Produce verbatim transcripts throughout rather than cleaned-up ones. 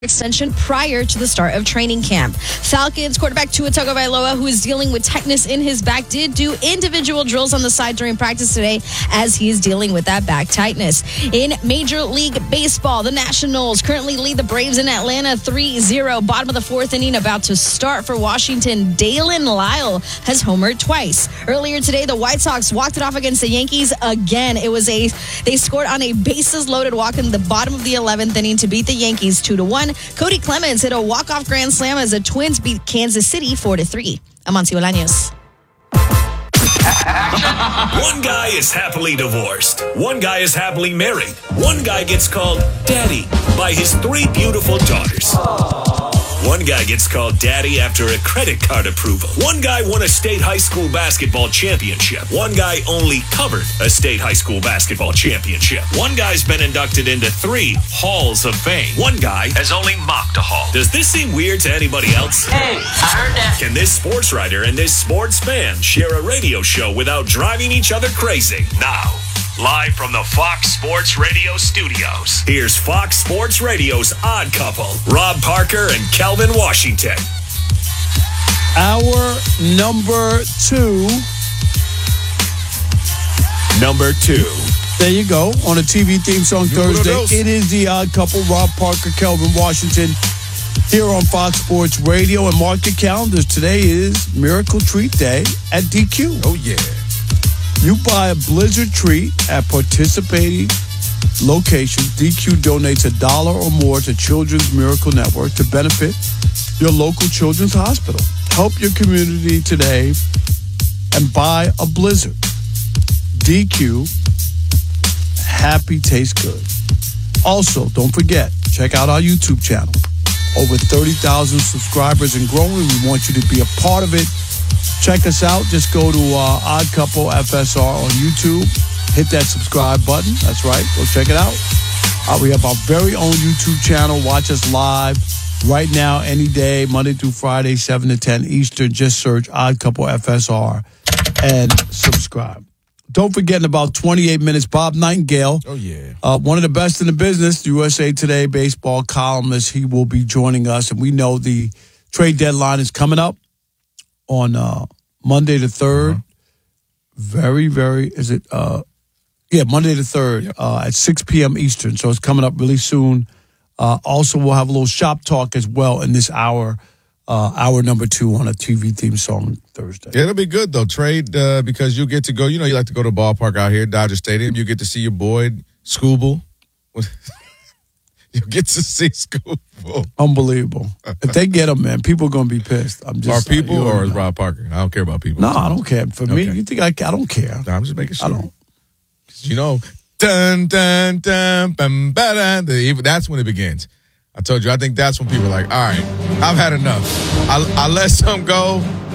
extension prior to the start of training camp. Falcons quarterback Tua Tagovailoa, who is dealing with tightness in his back, did do individual drills on the side during practice today as he is dealing with that back tightness. In Major League Baseball, the Nationals currently lead the Braves in Atlanta three zero. Bottom of the fourth inning about to start for Washington. Dalen Lyle has homered twice. Earlier today, the White Sox walked it off against the Yankees again. It was a they scored on a bases-loaded walk in the bottom of the eleventh inning to beat the Yankees two to one. Cody Clemens hit a walk-off grand slam as the Twins beat Kansas City four to three. I'm Amancio Bolaños. One guy is happily divorced. One guy is happily married. One guy gets called daddy by his three beautiful daughters. One guy gets called daddy after a credit card approval. One guy won a state high school basketball championship. One guy only covered a state high school basketball championship. One guy's been inducted into three halls of fame. One guy has only mocked a hall. Does this seem weird to anybody else? Hey, I heard that. Can this sports writer and this sports fan share a radio show without driving each other crazy? Now, live from the Fox Sports Radio studios, here's Fox Sports Radio's Odd Couple, Rob Parker and Calvin Washington. Our number two. Number two. There you go. On a T V theme song Thursday. It is the Odd Couple, Rob Parker, Calvin Washington, here on Fox Sports Radio. And mark your calendars. Today is Miracle Treat Day at D Q. Oh, yeah. You buy a Blizzard treat at participating locations. D Q donates a dollar or more to Children's Miracle Network to benefit your local children's hospital. Help your community today and buy a Blizzard. D Q, happy tastes good. Also, don't forget, check out our YouTube channel. Over thirty thousand subscribers and growing. We want you to be a part of it. Check us out. Just go to uh, Odd Couple F S R on YouTube. Hit that subscribe button. That's right. Go check it out. Uh, we have our very own YouTube channel. Watch us live right now, any day, Monday through Friday, seven to ten Eastern. Just search Odd Couple F S R and subscribe. Don't forget, in about twenty-eight minutes, Bob Nightingale. Oh, yeah. Uh, one of the best in the business, U S A Today baseball columnist. He will be joining us. And we know the trade deadline is coming up on uh, Monday the third. Uh-huh. Very, very, is it? Uh, yeah, Monday the third yep. uh, at six p.m. Eastern. So it's coming up really soon. Uh, also, we'll have a little shop talk as well in this hour, uh, hour number two on a T V theme song Thursday. Yeah, it'll be good, though. Trade, uh, because you'll get to go, you know, you like to go to the ballpark out here, Dodger Stadium. You get to see your boy, Scooble. You get to see Scooble. Unbelievable. If they get him, man, people are going to be pissed. I'm just Are people like, or is Rob Parker? I don't care about people. No, I don't care. For okay. me, you think I, I don't care. No, I'm just making sure. I don't. You know, dun, dun, dun, bum, ba, dun, the, that's when it begins. I told you, I think that's when people are like, all right, I've had enough. I, I let some go.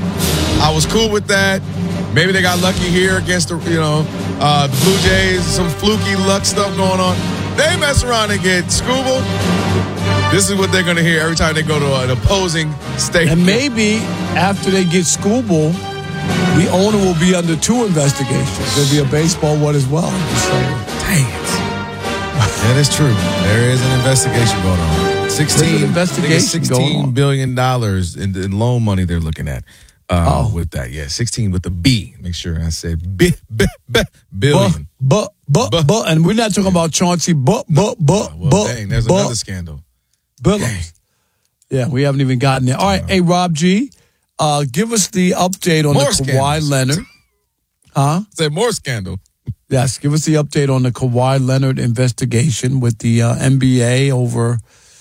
I was cool with that. Maybe they got lucky here against the, you know, uh, the Blue Jays, some fluky luck stuff going on. They mess around and get Scooble. This is what they're going to hear every time they go to an opposing state. And maybe after they get Scooble, the owner will be under two investigations. There'll be a baseball one as well. I'm just saying. Dang it. That is true. There is an investigation going on. Sixteen, investigation sixteen billion dollars in, in loan money they're looking at. Uh, oh. With that, yeah, sixteen with the B. Make sure I say B, B, B, billion. But, but, but, but, and we're not talking about Chauncey. But, but, but, well, but, dang, there's but, another scandal. Billups. Yeah, we haven't even gotten there. All right, hey Rob G, uh, give us the update on more the Kawhi scandals. Leonard. Huh? Say more scandal. Yes, give us the update on the Kawhi Leonard investigation with the uh, N B A over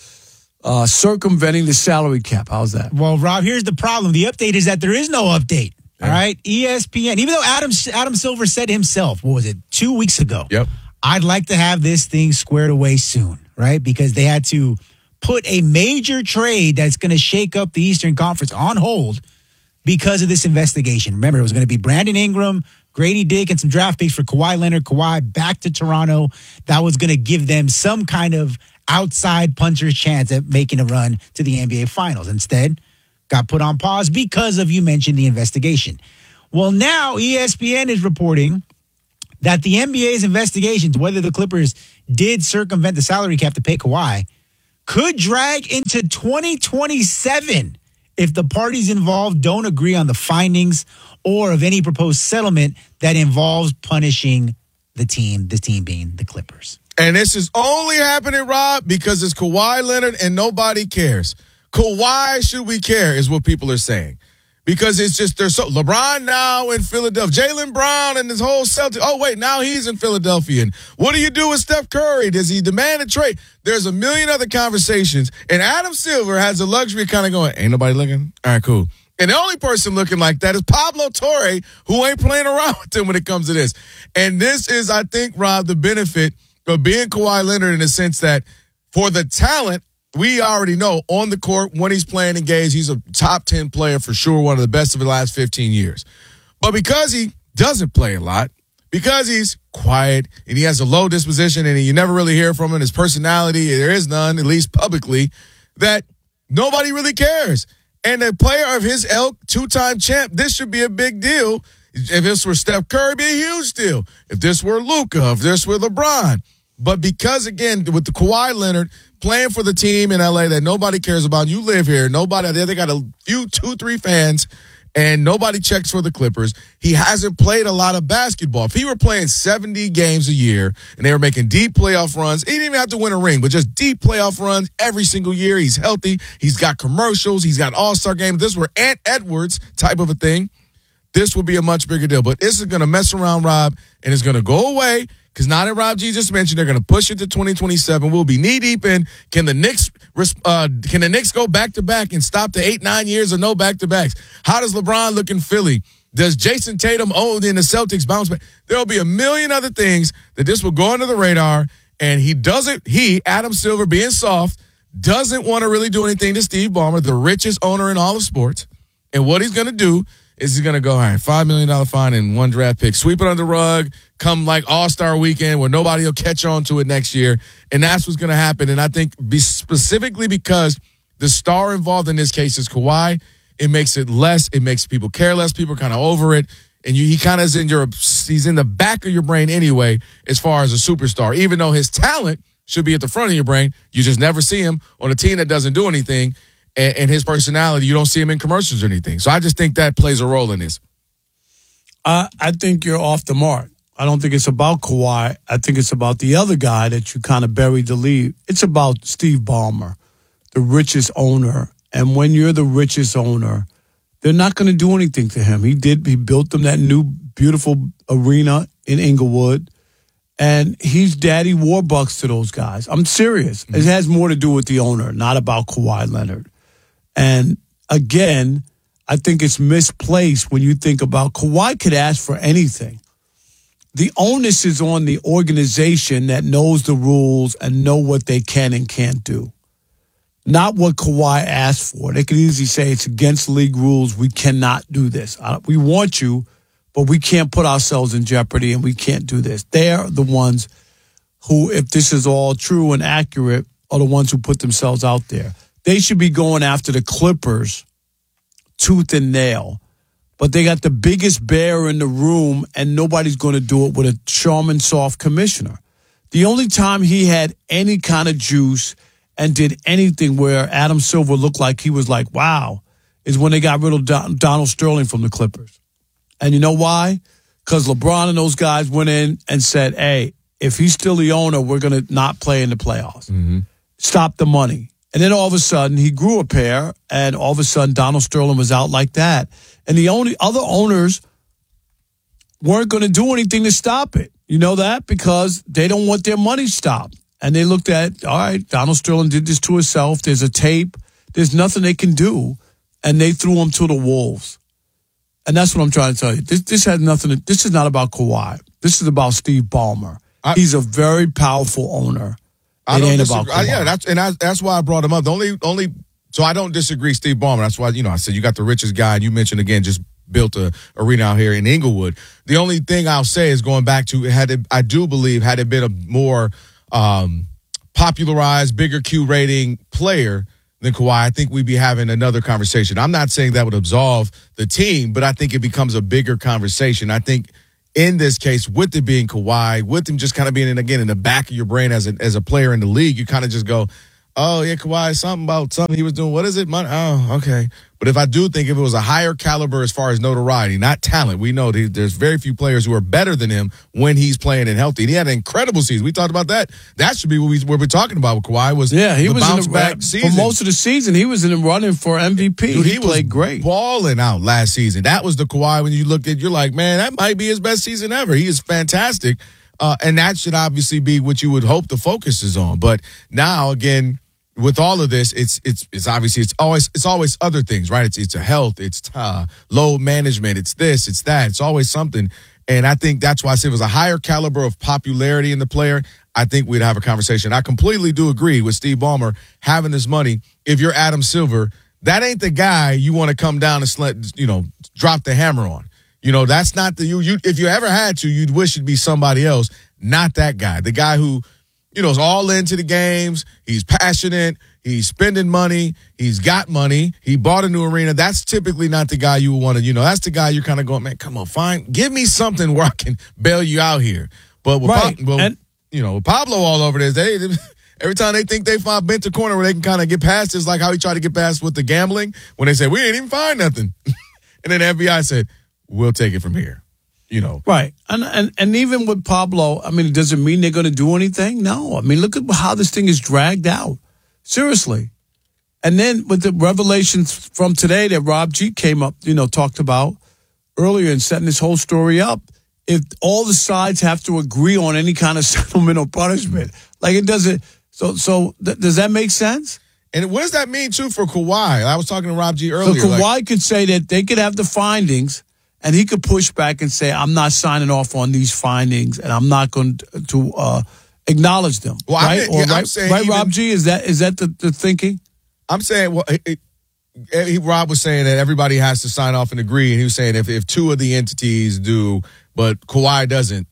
uh, circumventing the salary cap. How's that? Well, Rob, here's the problem. The update is that there is no update. Yeah. All right, E S P N. Even though Adam Adam Silver said himself, what was it, two weeks ago? Yep. I'd like to have this thing squared away soon, right? Because they had to put a major trade that's going to shake up the Eastern Conference on hold because of this investigation. Remember, it was going to be Brandon Ingram, Grady Dick, and some draft picks for Kawhi Leonard. Kawhi back to Toronto. That was going to give them some kind of outside puncher's chance at making a run to the N B A Finals. Instead, got put on pause because of, you mentioned, the investigation. Well, now E S P N is reporting that the N B A's investigations, whether the Clippers did circumvent the salary cap to pay Kawhi, could drag into twenty twenty-seven if the parties involved don't agree on the findings or of any proposed settlement that involves punishing the team, the team being the Clippers. And this is only happening, Rob, because it's Kawhi Leonard and nobody cares. Kawhi, should we care, is what people are saying. Because it's just, there's so, LeBron now in Philadelphia, Jaylen Brown and this whole Celtics. Oh, wait, now he's in Philadelphia. And what do you do with Steph Curry? Does he demand a trade? There's a million other conversations. And Adam Silver has the luxury of kind of going, ain't nobody looking? All right, cool. And the only person looking like that is Pablo Torre, who ain't playing around with him when it comes to this. And this is, I think, Rob, the benefit of being Kawhi Leonard in the sense that for the talent, we already know on the court when he's playing engaged, he's a top ten player for sure, one of the best of the last fifteen years. But because he doesn't play a lot, because he's quiet and he has a low disposition and you never really hear from him, his personality, there is none, at least publicly, that nobody really cares. And a player of his ilk, two-time champ, this should be a big deal. If this were Steph Curry, it'd be a huge deal. If this were Luka, if this were LeBron. But because, again, with the Kawhi Leonard playing for the team in L A that nobody cares about, you live here, nobody, they got a few, two, three fans, and nobody checks for the Clippers. He hasn't played a lot of basketball. If he were playing seventy games a year and they were making deep playoff runs, he didn't even have to win a ring, but just deep playoff runs every single year. He's healthy. He's got commercials. He's got all-star games. This were Ant Edwards type of a thing. This would be a much bigger deal. But this is going to mess around, Rob, and it's going to go away. Because now that Rob G just mentioned, they're going to push it to twenty twenty-seven. We'll be knee deep in. Can the Knicks uh, can the Knicks go back to back and stop the eight nine years of no back to backs? How does LeBron look in Philly? Does Jason Tatum own in the Celtics bounce back? There will be a million other things that this will go under the radar. And he doesn't. He Adam Silver, being soft, doesn't want to really do anything to Steve Ballmer, the richest owner in all of sports. And what he's going to do is he's going to go, all right, five million dollars fine and one draft pick, sweep it under the rug, come like All-Star weekend where nobody will catch on to it next year. And that's what's going to happen. And I think be specifically because the star involved in this case is Kawhi, it makes it less, it makes people care less. People are kind of over it. And you, he kind of is in your, he's in the back of your brain anyway as far as a superstar. Even though his talent should be at the front of your brain, you just never see him on a team that doesn't do anything. And, and his personality, you don't see him in commercials or anything. So I just think that plays a role in this. Uh, I think you're off the mark. I don't think it's about Kawhi. I think it's about the other guy that you kind of buried the lead. It's about Steve Ballmer, the richest owner. And when you're the richest owner, they're not going to do anything to him. He did. He built them that new beautiful arena in Inglewood. And he's daddy Warbucks to those guys. I'm serious. Mm-hmm. It has more to do with the owner, not about Kawhi Leonard. And again, I think it's misplaced when you think about Kawhi could ask for anything. The onus is on the organization that knows the rules and know what they can and can't do. Not what Kawhi asked for. They could easily say it's against league rules. We cannot do this. We want you, but we can't put ourselves in jeopardy and we can't do this. They're the ones who, if this is all true and accurate, are the ones who put themselves out there. They should be going after the Clippers tooth and nail. But they got the biggest bear in the room, and nobody's going to do it with a Charmin soft commissioner. The only time he had any kind of juice and did anything where Adam Silver looked like he was like, wow, is when they got rid of Don- Donald Sterling from the Clippers. And you know why? Because LeBron and those guys went in and said, hey, if he's still the owner, we're going to not play in the playoffs. Mm-hmm. Stop the money. And then all of a sudden, he grew a pair, and all of a sudden, Donald Sterling was out like that. And the only other owners weren't going to do anything to stop it. You know that? Because they don't want their money stopped. And they looked at, all right, Donald Sterling did this to himself. There's a tape. There's nothing they can do. And they threw him to the wolves. And that's what I'm trying to tell you. This, this has nothing to, this is not about Kawhi. This is about Steve Ballmer. I, He's a very powerful owner. I it don't ain't disagree. about Kawhi. I, yeah, that's and I, that's why I brought him up. The only only so I don't disagree, Steve Ballmer. That's why you know I said you got the richest guy, and you mentioned again just built a arena out here in Inglewood. The only thing I'll say is going back to had it, I do believe had it been a more um, popularized, bigger Q rating player than Kawhi, I think we'd be having another conversation. I'm not saying that would absolve the team, but I think it becomes a bigger conversation. I think. In this case, with it being Kawhi, with him just kind of being, in, again, in the back of your brain as a, as a player in the league, you kind of just go, oh, yeah, Kawhi, something about something he was doing. What is it? Money? Oh, okay. But if I do think if it was a higher caliber as far as notoriety, not talent, we know there's very few players who are better than him when he's playing and healthy. And he had an incredible season. We talked about that. That should be what, we, what we're talking about with Kawhi was yeah, he the was bounce in the, back season. For most of the season, he was in the running for M V P. Dude, he, he played was great. balling out last season. That was the Kawhi when you look at, you're like, man, that might be his best season ever. He is fantastic. Uh, and that should obviously be what you would hope the focus is on. But now, again, with all of this, it's it's it's obviously it's always it's always other things, right? It's it's a health, it's uh, load management, it's this, it's that. It's always something, and I think that's why I said it was a higher caliber of popularity in the player. I think we'd have a conversation. I completely do agree with Steve Ballmer having this money. If you're Adam Silver, that ain't the guy you want to come down and slet, you know, drop the hammer on. You know, that's not the you. You if you ever had to, you'd wish it'd be somebody else, not that guy. The guy who, you know, is all into the games. He's passionate. He's spending money. He's got money. He bought a new arena. That's typically not the guy you would want to, you know, that's the guy you're kind of going, man, come on, fine. Give me something where I can bail you out here. But with, right. pa- well, and- you know, with Pablo all over this, they, they every time they think they find bent a corner where they can kind of get past, it's like how he tried to get past with the gambling when they said, we ain't even find nothing. And then the F B I said, we'll take it from here. You know, right, and and and even with Pablo, I mean, does it mean they're going to do anything? No, I mean, look at how this thing is dragged out. Seriously, and then with the revelations from today that Rob G came up, you know, talked about earlier and setting this whole story up. If all the sides have to agree on any kind of settlement or punishment, like it doesn't. So, so th- does that make sense? And what does that mean too for Kawhi? I was talking to Rob G earlier. So Kawhi like, could say that they could have the findings. And he could push back and say, I'm not signing off on these findings, and I'm not going to uh, acknowledge them. Well, right? I mean, or yeah, right, I'm saying right even, Rob G? Is that is that the, the thinking? I'm saying, well, it, it, he, Rob was saying that everybody has to sign off and agree. And he was saying if, if two of the entities do, but Kawhi doesn't,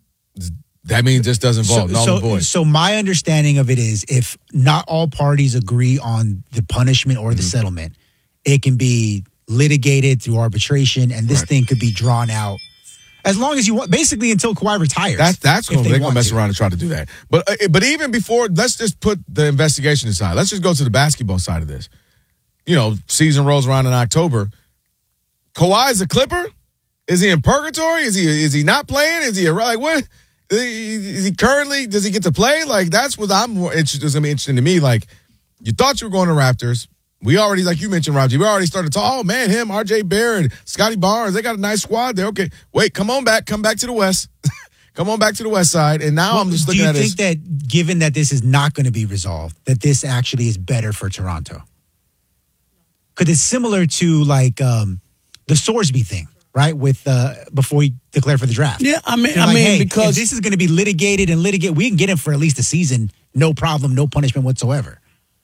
that means this doesn't involve null and void. So my understanding of it is if not all parties agree on the punishment or the mm-hmm. settlement, it can be litigated through arbitration, and this right. thing could be drawn out as long as you want, basically until Kawhi retires. That's that's going they're going to mess to. around and try to do that. But uh, but even before, let's just put the investigation aside. Let's just go to the basketball side of this. You know, season rolls around in October. Kawhi is a Clipper. Is he in purgatory? Is he is he not playing? Is he a, like what? Is he currently? Does he get to play? Like that's what I'm more interested. It's going to be interesting to me. Like you thought you were going to Raptors. We already, like you mentioned, Roger, we already started to talk, oh, man, him, R J Barrett, Scotty Barnes, they got a nice squad there. Okay, wait, come on back. Come back to the West. Come on back to the West side. And now well, I'm just looking at it. Do you think that, given that this is not going to be resolved, that this actually is better for Toronto? Because it's similar to, like, um, the Sorsby thing, right, with uh, before he declared for the draft. Yeah, I mean, They're I like, mean, hey, because if this is going to be litigated and litigated, we can get him for at least a season, no problem, no punishment whatsoever.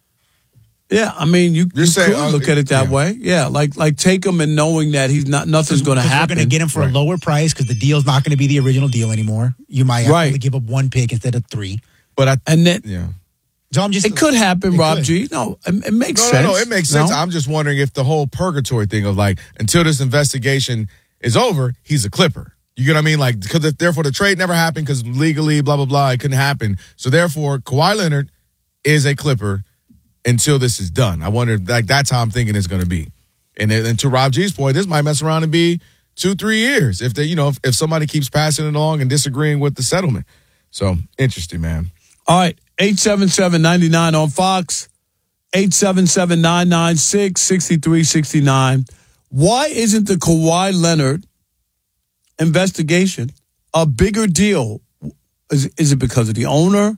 Yeah, I mean, you, you saying, could uh, look at it that yeah. way. Yeah, like like take him and knowing that he's not nothing's going to happen. We're going to get him for right. a lower price because the deal's not going to be the original deal anymore. You might have right. to give up one pick instead of three. But I, and then yeah, so I'm just it could happen, it Rob could. G. No, it, it makes no, sense. No, no, it makes sense. No? I'm just wondering if the whole purgatory thing of like until this investigation is over, he's a Clipper. You get what I mean? Like because therefore the trade never happened because legally, blah blah blah, it couldn't happen. So therefore, Kawhi Leonard is a Clipper until this is done. I wonder, like, that's how I'm thinking it's going to be. And, and to Rob G's point, this might mess around and be two, three years if they, you know, if, if somebody keeps passing it along and disagreeing with the settlement. So interesting, man. All right, eight seven seven, nine nine on Fox, eight seven seven, nine nine six, six three six nine. Why isn't the Kawhi Leonard investigation a bigger deal? Is, is it because of the owner?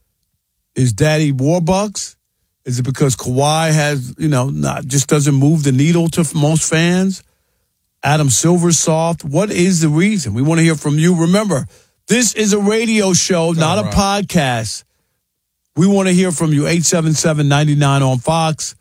Is Daddy Warbucks? Is it because Kawhi has, you know, not just doesn't move the needle to most fans? Adam Silver's soft. What is the reason? We want to hear from you. Remember, this is a radio show, not a podcast. We want to hear from you. eight seven seven, nine nine on Fox.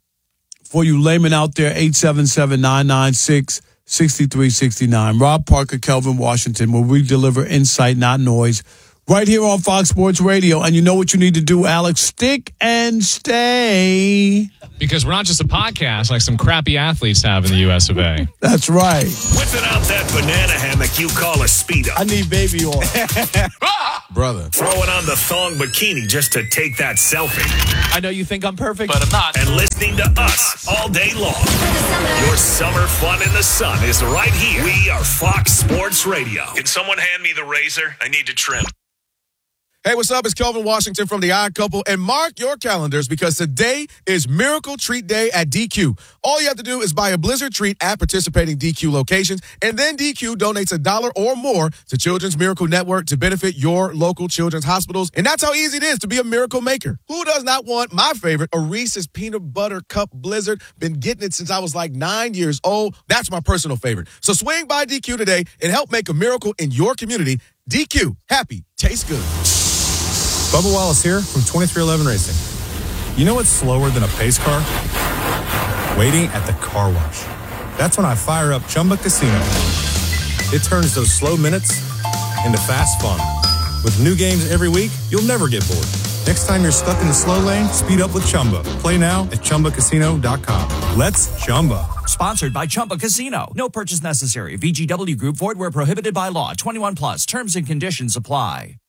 For you laymen out there, eight seven seven, nine nine six, six three six nine. Rob Parker, Kelvin Washington, where we deliver insight, not noise. Right here on Fox Sports Radio. And you know what you need to do, Alex? Stick and stay. Because we're not just a podcast like some crappy athletes have in the U S of A. That's right. Whipping out that banana hammock you call a Speedo. I need baby oil. Brother. Throwing on the thong bikini just to take that selfie. I know you think I'm perfect, but I'm not. And listening to us all day long. Your summer fun in the sun is right here. We are Fox Sports Radio. Can someone hand me the razor? I need to trim. Hey, what's up? It's Kelvin Washington from The Odd Couple. And mark your calendars because today is Miracle Treat Day at D Q. All you have to do is buy a Blizzard treat at participating D Q locations, and then D Q donates a dollar or more to Children's Miracle Network to benefit your local children's hospitals. And that's how easy it is to be a miracle maker. Who does not want my favorite, a Reese's Peanut Butter Cup Blizzard? Been getting it since I was like nine years old. That's my personal favorite. So swing by D Q today and help make a miracle in your community. D Q, happy, tastes good. Bubba Wallace here from twenty-three eleven Racing. You know what's slower than a pace car? Waiting at the car wash. That's when I fire up Chumba Casino. It turns those slow minutes into fast fun. With new games every week, you'll never get bored. Next time you're stuck in the slow lane, speed up with Chumba. Play now at Chumba Casino dot com. Let's Chumba. Sponsored by Chumba Casino. No purchase necessary. V G W Group. Void where prohibited by law. twenty-one plus. Terms and conditions apply.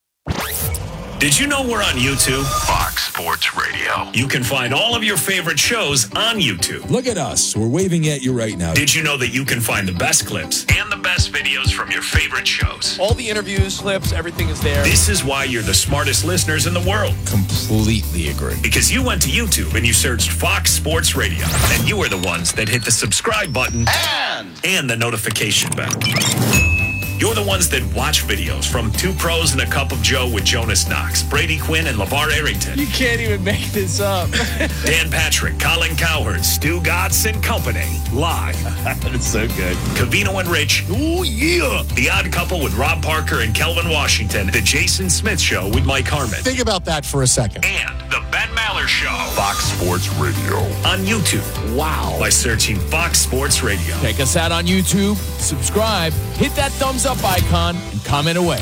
Did you know we're on YouTube? Fox Sports Radio. You can find all of your favorite shows on YouTube. Look at us. We're waving at you right now. Did you know that you can find the best clips and the best videos from your favorite shows? All the interviews, clips, everything is there. This is why you're the smartest listeners in the world. Completely agree. Because you went to YouTube and you searched Fox Sports Radio. And you were the ones that hit the subscribe button and, and the notification bell. You're the ones that watch videos from Two Pros and a Cup of Joe with Jonas Knox, Brady Quinn, and LeVar Arrington. You can't even make this up. Dan Patrick, Colin Cowherd, Stu Gatz and Company. Live. That's so good. Covino and Rich. Ooh, yeah. The Odd Couple with Rob Parker and Kelvin Washington. The Jason Smith Show with Mike Harmon. Think about that for a second. And the Ben Maller Show. Fox Sports Radio. On YouTube. Wow. By searching Fox Sports Radio. Check us out on YouTube. Subscribe. Hit that thumbs up icon and comment away.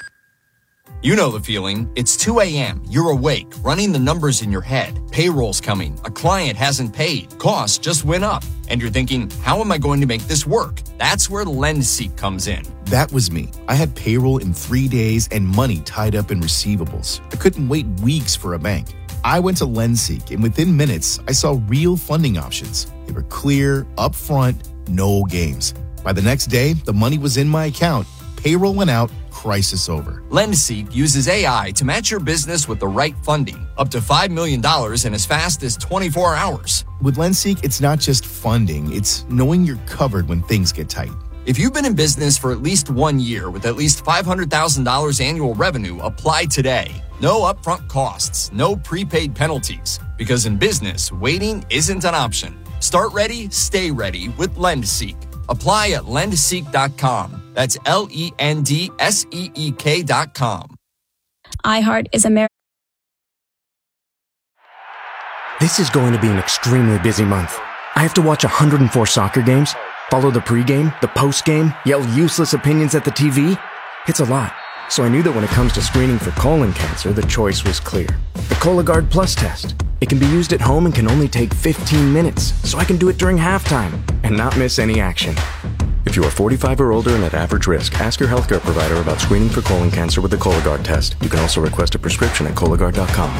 You know the feeling. It's two a.m. You're awake, running the numbers in your head. Payroll's coming. A client hasn't paid. Costs just went up. And you're thinking, how am I going to make this work? That's where LendSeek comes in. That was me. I had payroll in three days and money tied up in receivables. I couldn't wait weeks for a bank. I went to LendSeek, and within minutes, I saw real funding options. They were clear, upfront, no games. By the next day, the money was in my account. Payroll went out, crisis over. LendSeek uses A I to match your business with the right funding, up to five million dollars in as fast as twenty-four hours. With LendSeek, it's not just funding, it's knowing you're covered when things get tight. If you've been in business for at least one year with at least five hundred thousand dollars annual revenue, apply today. No upfront costs, no prepaid penalties, because in business, waiting isn't an option. Start ready, stay ready with LendSeek. Apply at lend seek dot com. That's L E N D S E E K dot com. iHeart is America. This is going to be an extremely busy month. I have to watch one hundred four soccer games, follow the pregame, the postgame, yell useless opinions at the T V. It's a lot. So I knew that when it comes to screening for colon cancer, the choice was clear. The Cologuard Plus test. It can be used at home and can only take fifteen minutes, so I can do it during halftime and not miss any action. If you are forty-five or older and at average risk, ask your healthcare provider about screening for colon cancer with the Cologuard test. You can also request a prescription at Cologuard dot com.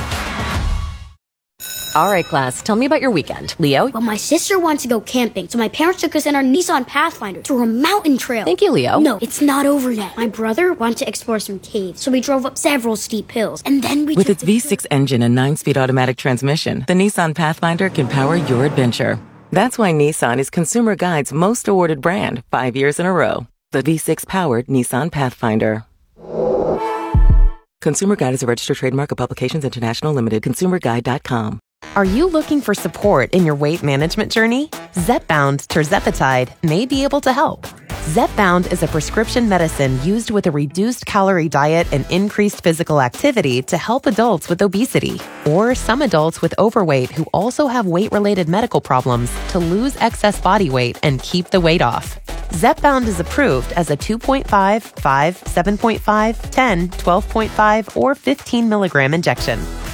All right, class, tell me about your weekend. Leo? Well, my sister wants to go camping, so my parents took us in our Nissan Pathfinder through a mountain trail. Thank you, Leo. No, it's not over yet. My brother wanted to explore some caves, so we drove up several steep hills, and then we With its V six engine and nine-speed automatic transmission, the Nissan Pathfinder can power your adventure. That's why Nissan is Consumer Guide's most awarded brand five years in a row. The V six-powered Nissan Pathfinder. Consumer Guide is a registered trademark of Publications International Limited. consumer guide dot com. Are you looking for support in your weight management journey? Zepbound tirzepatide may be able to help. Zepbound is a prescription medicine used with a reduced calorie diet and increased physical activity to help adults with obesity or some adults with overweight who also have weight-related medical problems to lose excess body weight and keep the weight off. Zepbound is approved as a two point five, five, seven point five, ten, twelve point five, or fifteen milligram injection.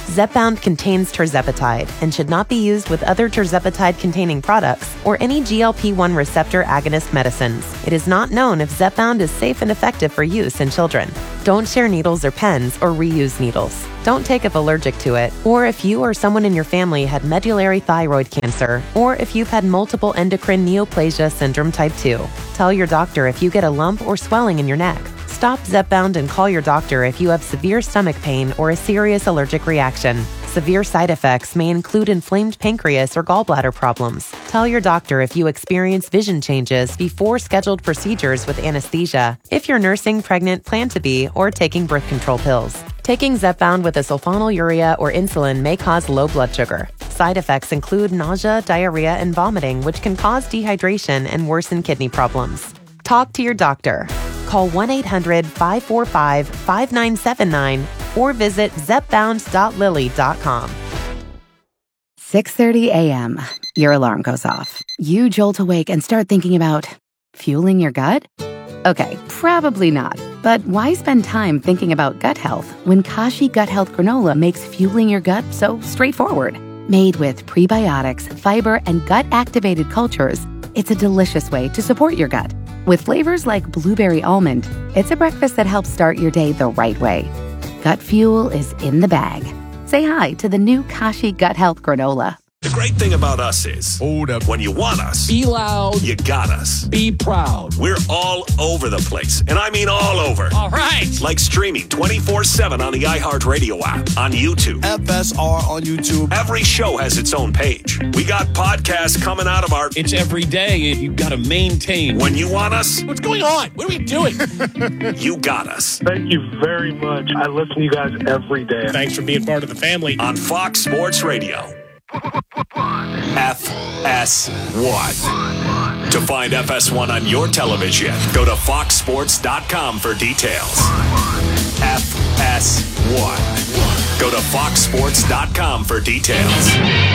Zepbound contains tirzepatide and should not be used with other tirzepatide-containing products or any G L P one receptor agonist medicines. It is not known if Zepbound is safe and effective for use in children. Don't share needles or pens or reuse needles. Don't take if allergic to it, or if you or someone in your family had medullary thyroid cancer, or if you've had multiple endocrine neoplasia syndrome type two. Tell your doctor if you get a lump or swelling in your neck. Stop Zepbound and call your doctor if you have severe stomach pain or a serious allergic reaction. Severe side effects may include inflamed pancreas or gallbladder problems. Tell your doctor if you experience vision changes before scheduled procedures with anesthesia, if you're nursing, pregnant, plan to be, or taking birth control pills. Taking Zepbound with a sulfonylurea or insulin may cause low blood sugar. Side effects include nausea, diarrhea, and vomiting, which can cause dehydration and worsen kidney problems. Talk to your doctor. Call one eight hundred, five four five, five nine seven nine or visit zepbound dot lilly dot com. six thirty a.m. Your alarm goes off. You jolt awake and start thinking about fueling your gut? Okay, probably not. But why spend time thinking about gut health when Kashi Gut Health Granola makes fueling your gut so straightforward? Made with prebiotics, fiber, and gut-activated cultures, it's a delicious way to support your gut. With flavors like blueberry almond, it's a breakfast that helps start your day the right way. Gut fuel is in the bag. Say hi to the new Kashi Gut Health Granola. The great thing about us is, hold up, when you want us, Be loud. you got us. Be proud. We're all over the place, and I mean all over. All right. Like streaming twenty-four seven on the iHeartRadio app, on YouTube. F S R on YouTube. Every show has its own page. We got podcasts coming out of our... It's every day. You've got to maintain. When you want us, What's going on? What are we doing? you got us. Thank you very much. I listen to you guys every day. Thanks for being part of the family. On Fox Sports Radio. F S one. To find F S one on your television, go to fox sports dot com for details. F S one. Go to fox sports dot com for details.